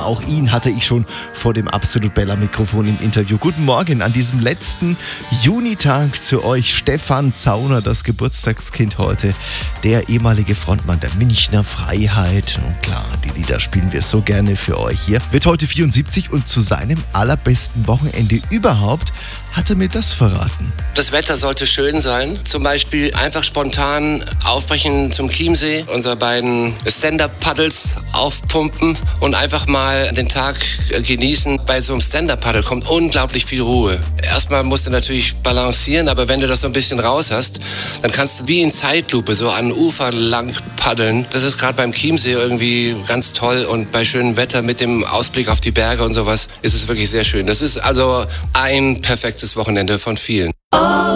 Ja, auch ihn hatte ich schon vor dem Absolut Bella Mikrofon im Interview. Guten Morgen an diesem letzten Junitag zu euch. Stefan Zauner, das Geburtstagskind heute, der ehemalige Frontmann der Münchner Freiheit. Und klar, die Lieder spielen wir so gerne für euch hier. Wird heute 74 und zu seinem allerbesten Wochenende überhaupt hat er mir das verraten. Das Wetter sollte schön sein. Zum Beispiel einfach spontan aufbrechen zum Chiemsee, unsere beiden Stand-Up-Paddles aufpumpen und einfach mal den Tag genießen. Bei so einem Stand-Up-Paddle kommt unglaublich viel Ruhe. Erstmal musst du natürlich balancieren, aber wenn du das so ein bisschen raus hast, dann kannst du wie in Zeitlupe so an Ufer lang paddeln. Das ist gerade beim Chiemsee irgendwie ganz toll und bei schönem Wetter mit dem Ausblick auf die Berge und sowas ist es wirklich sehr schön. Das ist also ein perfektes Wochenende von vielen.